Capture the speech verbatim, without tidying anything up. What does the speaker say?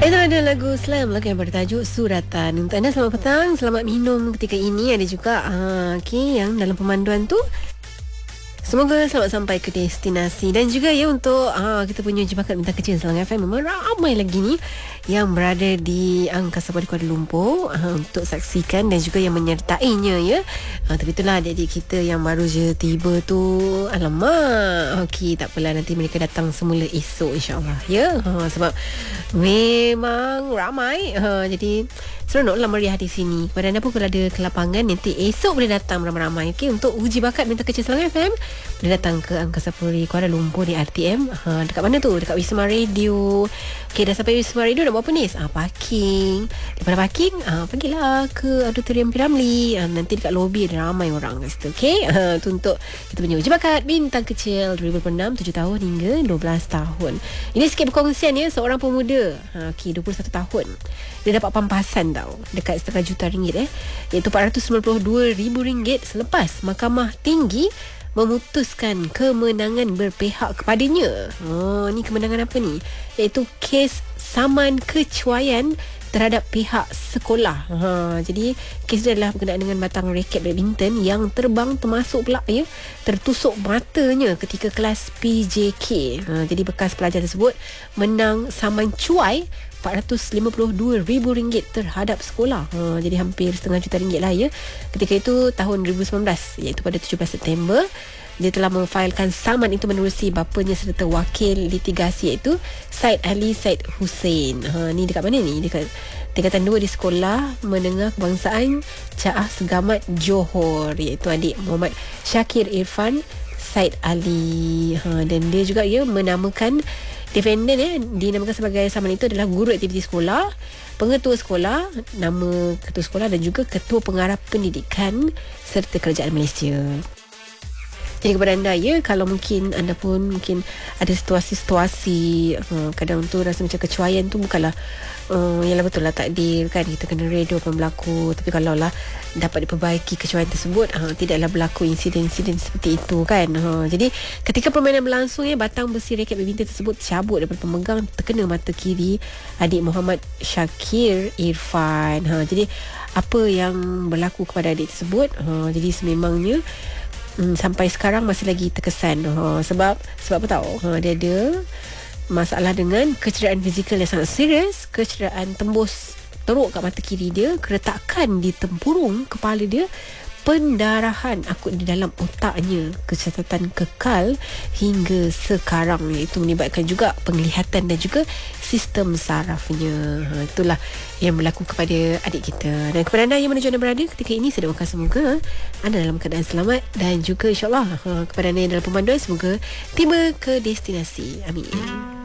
Itu ada lagu Slam, lagu yang bertajuk Suratan. Untuk anda selamat petang, selamat minum ketika ini. Ada juga uh, okay, yang dalam pemanduan tu, semoga selamat sampai ke destinasi. Dan juga ya untuk uh, kita punya Jebakat Bintang Kecil Selangor F M, memang ramai lagi ni yang berada di Angkasa Puri Kuala Lumpur uh, untuk saksikan dan juga yang menyertainya ya. Uh, tapi itulah adik-adik kita yang baru je tiba tu, alamak. Okey, tak apalah, nanti mereka datang semula esok insya-Allah ya. Uh, sebab memang ramai. Uh, jadi seronoklah meriah di sini. Kepada anda pun kalau ada kelapangan, nanti esok boleh datang ramai-ramai okay, untuk uji bakat Bintang Kecil Selangor F M. Boleh datang ke Angkasa Puri Kuala Lumpur di R T M. Ha, dekat mana tu? Dekat Wisma Radio. Okey, dah sampai Wisma Radio, nak buat apa ni? Ah, parking. Daripada parking, ah, pergilah ke Auditorium P. Ramlee. Ah, nanti dekat lobi ada ramai orang kat situ. Okey, ah, tu untuk kita punya uji bakat Bintang Kecil dua ribu enam, tujuh tahun hingga dua belas tahun. Ini sikit perkongsian ya, seorang pemuda. Ha, okey, dua puluh satu tahun. Dia dapat pampasan tau, dekat setengah juta ringgit eh. Iaitu empat ratus sembilan puluh dua ribu ringgit selepas Mahkamah Tinggi memutuskan kemenangan berpihak kepadanya. Oh, ni kemenangan apa ni? Iaitu kes saman kecuaian terhadap pihak sekolah. Ha, jadi kes dia adalah berkenaan dengan batang raket badminton yang terbang termasuk pula ya, tertusuk matanya ketika kelas P J K. Ha, jadi bekas pelajar tersebut menang saman cuai empat ratus lima puluh dua ribu ringgit terhadap sekolah. Ha, jadi hampir setengah juta ringgit lah ya. Ketika itu tahun dua ribu sembilan belas, iaitu pada tujuh belas September, dia telah memfailkan saman itu menerusi bapanya serta wakil litigasi iaitu Said Ali Said Hussein. Ha, ni dekat mana ni? Dekat tingkatan dua di Sekolah Menengah Kebangsaan Caah Segamat Johor, iaitu adik Muhammad Syakir Irfan Said Ali. Ha, dan dia juga ya menamakan defendant ya, dinamakan sebagai saman itu adalah guru aktiviti sekolah, pengetua sekolah, nama ketua sekolah dan juga ketua pengarah pendidikan serta kerajaan Malaysia. Jadi kepada anda ya, kalau mungkin anda pun mungkin ada situasi-situasi uh, kadang tu rasa macam kecuaian tu bukanlah uh, yalah betul lah takdir kan, kita kena redha apa yang berlaku. Tapi kalau lah dapat diperbaiki kecuaian tersebut, uh, tidaklah berlaku insiden-insiden seperti itu kan. Uh, jadi ketika permainan berlangsung ya, batang besi raket badminton tersebut cabut daripada pemegang, terkena mata kiri adik Muhammad Syakir Irfan. Uh, jadi apa yang berlaku kepada adik tersebut, uh, jadi sememangnya Hmm, sampai sekarang masih lagi terkesan. Ha, sebab sebab apa tahu? Ha, dia ada masalah dengan kecederaan fizikal yang sangat serius, kecederaan tembus teruk kat mata kiri dia, keretakan di tempurung kepala dia, pendarahan akut di dalam otaknya, kecacatan kekal hingga sekarang, iaitu menyebabkan juga penglihatan dan juga sistem sarafnya. Ha, itulah yang berlaku kepada adik kita. Dan kepada anda yang menuju anda berada ketika ini, saya doakan semoga anda dalam keadaan selamat dan juga insyaAllah ha, kepada anda yang dalam pemanduan, semoga tiba ke destinasi. Amin.